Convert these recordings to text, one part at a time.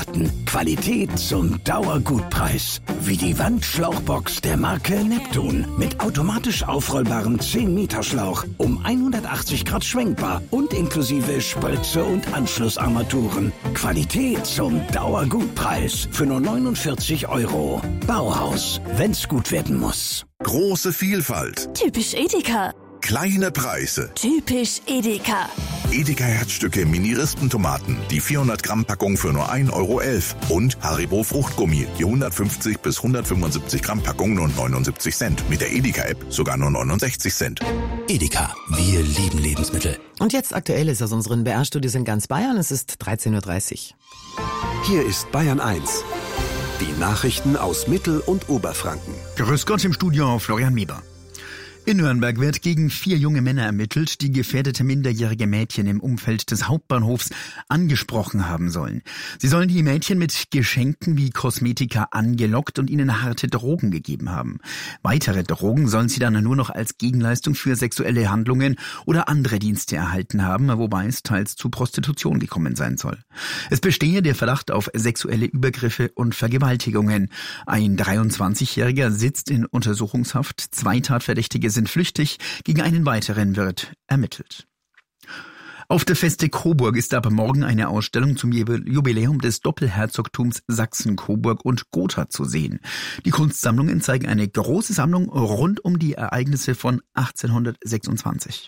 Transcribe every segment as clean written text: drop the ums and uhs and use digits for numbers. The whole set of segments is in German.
erwarten. Qualität zum Dauergutpreis. Wie die Wandschlauchbox der Marke Neptun. Mit automatisch aufrollbarem 10-Meter-Schlauch. Um 180 Grad schwenkbar und inklusive Spritze und Anschlussarmaturen. Qualität zum Dauergutpreis. Für nur 49 €. Bauhaus. Wenn's gut werden muss. Große Vielfalt. Typisch Edeka. Kleine Preise. Typisch Edeka. Edeka Herzstücke Mini-Rispentomaten. Die 400 Gramm Packung für nur 1,11 €. Und Haribo Fruchtgummi. Die 150 bis 175 Gramm Packung nur 79 Cent. Mit der Edeka-App sogar nur 69 Cent. Edeka. Wir lieben Lebensmittel. Und jetzt Aktuelles aus unseren BR-Studios in ganz Bayern. Es ist 13:30 Uhr. Hier ist Bayern 1. Die Nachrichten aus Mittel- und Oberfranken. Grüß Gott, im Studio Florian Mieber. In Nürnberg wird gegen 4 junge Männer ermittelt, die gefährdete minderjährige Mädchen im Umfeld des Hauptbahnhofs angesprochen haben sollen. Sie sollen die Mädchen mit Geschenken wie Kosmetika angelockt und ihnen harte Drogen gegeben haben. Weitere Drogen sollen sie dann nur noch als Gegenleistung für sexuelle Handlungen oder andere Dienste erhalten haben, wobei es teils zu Prostitution gekommen sein soll. Es bestehe der Verdacht auf sexuelle Übergriffe und Vergewaltigungen. Ein 23-Jähriger sitzt in Untersuchungshaft, 2 Tatverdächtige sind flüchtig, gegen einen weiteren wird ermittelt. Auf der Feste Coburg ist ab morgen eine Ausstellung zum Jubiläum des Doppelherzogtums Sachsen, Coburg und Gotha zu sehen. Die Kunstsammlungen zeigen eine große Sammlung rund um die Ereignisse von 1826.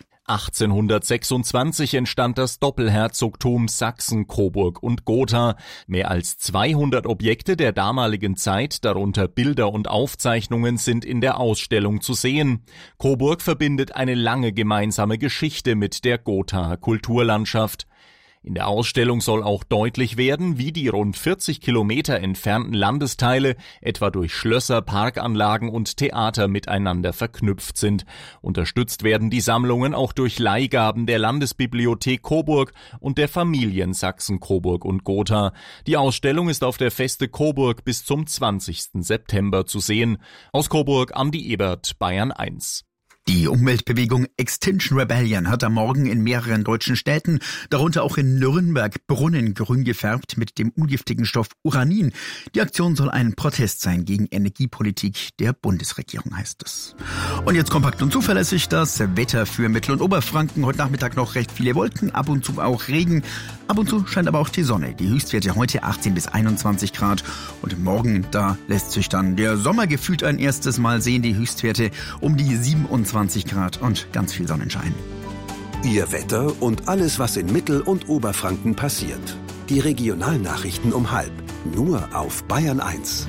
1826 entstand das Doppelherzogtum Sachsen, Coburg und Gotha. Mehr als 200 Objekte der damaligen Zeit, darunter Bilder und Aufzeichnungen, sind in der Ausstellung zu sehen. Coburg verbindet eine lange gemeinsame Geschichte mit der Gothaer Kulturlandschaft. In der Ausstellung soll auch deutlich werden, wie die rund 40 Kilometer entfernten Landesteile etwa durch Schlösser, Parkanlagen und Theater miteinander verknüpft sind. Unterstützt werden die Sammlungen auch durch Leihgaben der Landesbibliothek Coburg und der Familien Sachsen, Coburg und Gotha. Die Ausstellung ist auf der Feste Coburg bis zum 20. September zu sehen. Aus Coburg Andi Ebert, Bayern 1. Die Umweltbewegung Extinction Rebellion hat am Morgen in mehreren deutschen Städten, darunter auch in Nürnberg, Brunnen grün gefärbt mit dem ungiftigen Stoff Uranin. Die Aktion soll ein Protest sein gegen Energiepolitik der Bundesregierung, heißt es. Und jetzt kompakt und zuverlässig das Wetter für Mittel- und Oberfranken. Heute Nachmittag noch recht viele Wolken, ab und zu auch Regen. Ab und zu scheint aber auch die Sonne. Die Höchstwerte heute 18 bis 21 Grad. Und morgen, da lässt sich dann der Sommer gefühlt ein erstes Mal sehen. Die Höchstwerte um die 27 Grad und ganz viel Sonnenschein. Ihr Wetter und alles, was in Mittel- und Oberfranken passiert. Die Regionalnachrichten um 12:30. Nur auf Bayern 1.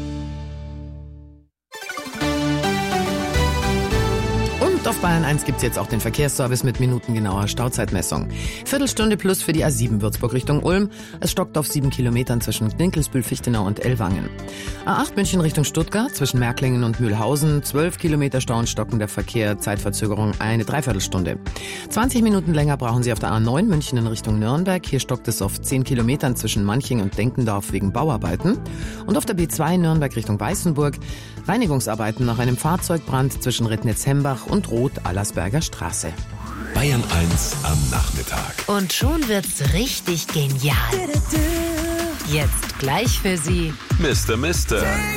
Und auf Bayern 1 gibt's jetzt auch den Verkehrsservice mit minutengenauer Stauzeitmessung. Viertelstunde plus für die A7 Würzburg Richtung Ulm. Es stockt auf 7 Kilometern zwischen Dinkelsbühl, Fichtenau und Ellwangen. A8 München Richtung Stuttgart zwischen Märklingen und Mühlhausen. 12 Kilometer Stau und stockender Verkehr, Zeitverzögerung eine Dreiviertelstunde. 20 Minuten länger brauchen Sie auf der A9 München in Richtung Nürnberg. Hier stockt es auf 10 Kilometern zwischen Manching und Denkendorf wegen Bauarbeiten. Und auf der B2 Nürnberg Richtung Weißenburg Reinigungsarbeiten nach einem Fahrzeugbrand zwischen Rednitz-Hembach und Roth-Allersberger Straße. Bayern 1 am Nachmittag. Und schon wird's richtig genial. Jetzt gleich für Sie Mister.